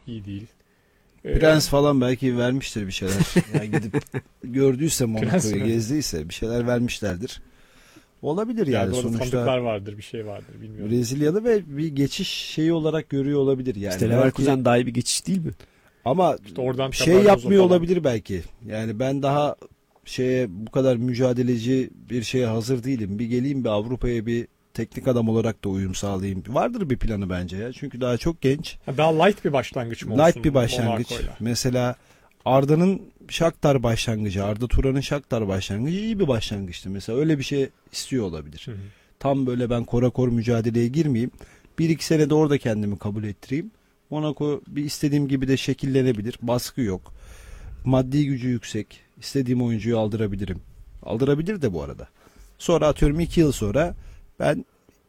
iyi değil. Prens falan belki vermiştir bir şeyler. Yani gidip gördüyse Monaco'yu gezdiyse bir şeyler vermişlerdir. Olabilir yani sonuçta. Tanıdıklar vardır, bir şey vardır bilmiyorum. Brezilyalı ve bir geçiş şeyi olarak görüyor olabilir yani. İşte Leverkusen daha iyi bir geçiş değil mi? Ama işte oradan şey yapmıyor olabilir belki. Yani ben daha bu kadar mücadeleci bir şeye hazır değilim. Bir geleyim bir Avrupa'ya bir teknik adam olarak da uyum sağlayayım. Vardır bir planı bence ya. Çünkü daha çok genç. Daha light bir başlangıç mı olsun? Light bir başlangıç. Mesela Arda'nın Shakhtar başlangıcı, Arda Turan'ın Shakhtar başlangıcı iyi bir başlangıçtı. Mesela öyle bir şey istiyor olabilir. Hı hı. Tam böyle ben kora mücadeleye girmeyeyim. 1-2 sene de orada kendimi kabul ettireyim. Monaco bir istediğim gibi de şekillenebilir. Baskı yok. Maddi gücü yüksek. İstediğim oyuncuyu aldırabilirim. Aldırabilir de bu arada. Sonra atıyorum 2 yıl sonra ben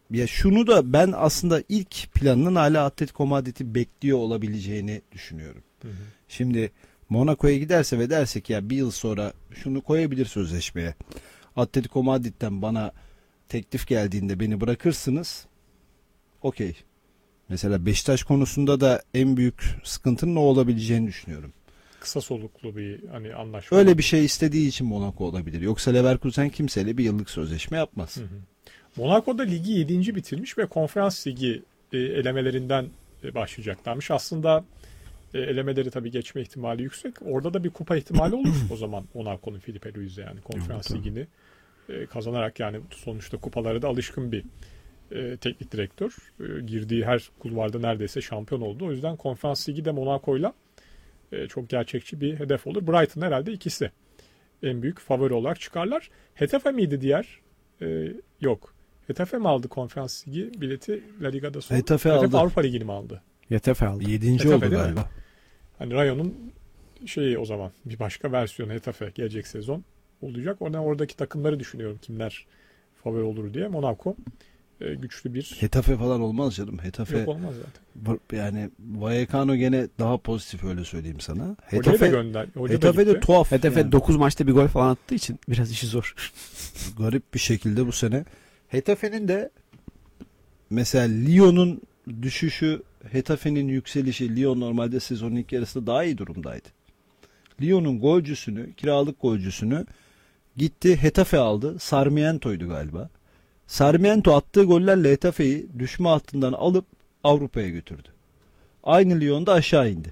aslında ilk planının hala Atletico Madrid'i bekliyor olabileceğini düşünüyorum. Hı hı. Şimdi Monaco'ya giderse ve derse ki ya bir yıl sonra şunu koyabilir sözleşmeye. Atletico Madrid'den bana teklif geldiğinde beni bırakırsınız. Okey. Mesela Beşiktaş konusunda da en büyük sıkıntının o olabileceğini düşünüyorum. Kısa soluklu bir anlaşma. Öyle bir şey istediği için Monaco olabilir. Yoksa Leverkusen kimseyle bir yıllık sözleşme yapmaz. Hı hı. Monaco'da ligi 7. bitirmiş ve konferans ligi elemelerinden başlayacaklarmış. Aslında elemeleri tabii geçme ihtimali yüksek. Orada da bir kupa ihtimali olur o zaman Monaco'nun Filipe Luis'e yani konferans ligini kazanarak yani sonuçta kupalara da alışkın bir teknik direktör. Girdiği her kulvarda neredeyse şampiyon oldu. O yüzden konferans ligi de Monaco'yla çok gerçekçi bir hedef olur. Brighton herhalde ikisi en büyük favori olarak çıkarlar. Getafe miydi diğer? Yok. Getafe mi aldı konferans ligi bileti La Liga'da sonra? Getafe aldı. Avrupa Ligi'ni mi aldı? Getafe aldı. 7. oldu galiba. Hani Rayon'un o zaman bir başka versiyonu Getafe gelecek sezon olacak. Oradaki takımları düşünüyorum kimler favori olur diye. Monaco güçlü bir... Getafe falan olmaz canım. Getafe yok olmaz zaten. Yani Vallecano gene daha pozitif öyle söyleyeyim sana. Hocayı da gönder. Getafe de tuhaf. Getafe yani. 9 maçta bir gol falan attığı için biraz işi zor. Garip bir şekilde bu sene. Getafe'nin de mesela Lyon'un düşüşü, Getafe'nin yükselişi. Lyon normalde sezonun ilk yarısında daha iyi durumdaydı. Lyon'un kiralık golcüsünü gitti Getafe aldı. Sarmiento'ydu galiba. Sarmiento attığı gollerle Getafe'yi düşme hattından alıp Avrupa'ya götürdü. Aynı Lyon'da aşağı indi.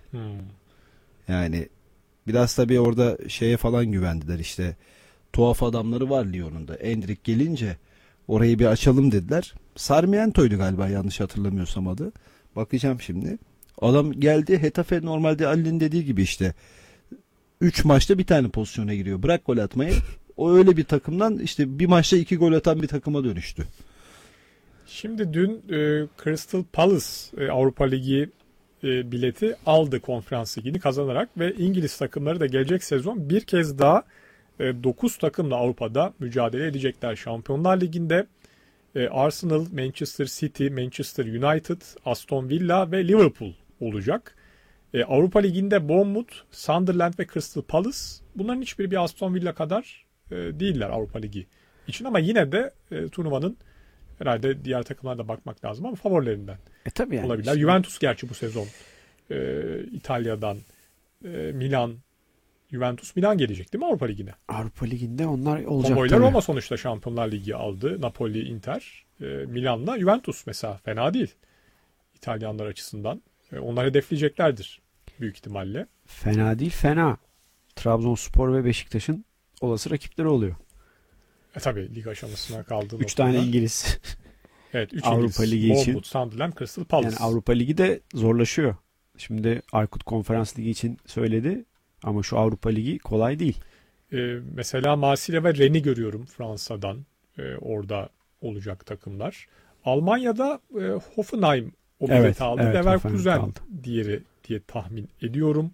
Yani biraz tabii orada falan güvendiler işte. Tuhaf adamları var Lyon'un da. Endrick gelince orayı bir açalım dediler. Sarmiento'ydu galiba yanlış hatırlamıyorsam adı. Bakacağım şimdi. Adam geldi Getafe normalde Ali'nin dediği gibi işte 3 maçta bir tane pozisyona giriyor. Bırak gol atmayı. O öyle bir takımdan işte bir maçta 2 gol atan bir takıma dönüştü. Şimdi dün Crystal Palace Avrupa Ligi bileti aldı konferans ligini kazanarak ve İngiliz takımları da gelecek sezon bir kez daha 9 takımla Avrupa'da mücadele edecekler. Şampiyonlar Ligi'nde Arsenal, Manchester City, Manchester United, Aston Villa ve Liverpool olacak. Avrupa Ligi'nde Bournemouth, Sunderland ve Crystal Palace. Bunların hiçbiri bir Aston Villa kadar değiller Avrupa Ligi için ama yine de turnuvanın herhalde diğer takımlara da bakmak lazım ama favorilerinden tabii yani olabilirler. Juventus gerçi bu sezon İtalya'dan Milan, Juventus Milan gelecek değil mi Avrupa Ligi'ne? Avrupa Ligi'nde onlar olacak. Konvoylar Roma sonuçta Şampiyonlar Ligi aldı. Napoli, Inter, Milan'la Juventus mesela fena değil İtalyanlar açısından. Onlar hedefleyeceklerdir büyük ihtimalle. Fena değil, fena. Trabzonspor ve Beşiktaş'ın olası rakipleri oluyor. Tabii lig aşamasına kaldığı 3 tane İngiliz. Evet, 3 Avrupa Ligi için. Bournemouth, Sunderland, Crystal Palace. Yani Avrupa Ligi de zorlaşıyor. Şimdi Aykut Konferans Ligi için söyledi ama şu Avrupa Ligi kolay değil. Mesela Marsilya ve Rennes'i görüyorum Fransa'dan. Orada olacak takımlar. Almanya'da Hoffenheim o bileti aldı. Evet, Leverkusen diğeri diye tahmin ediyorum.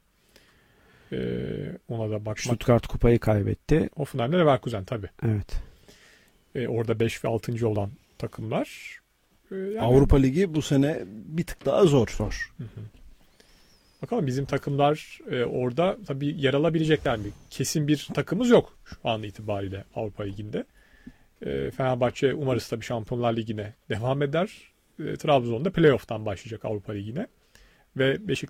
Ona da bakmak. Stuttgart kupayı kaybetti. Hoffenheim'le Leverkusen tabii. Evet. Orada 5 ve 6. olan takımlar. Yani Avrupa Ligi bu sene bir tık daha zor. Hı hı. Bakalım bizim takımlar orada tabii yer alabilecekler mi? Kesin bir takımımız yok şu an itibariyle Avrupa Ligi'nde. Fenerbahçe umarız tabii Şampiyonlar Ligi'ne devam eder. Trabzon'da playoff'tan başlayacak Avrupa Ligi'ne. Ve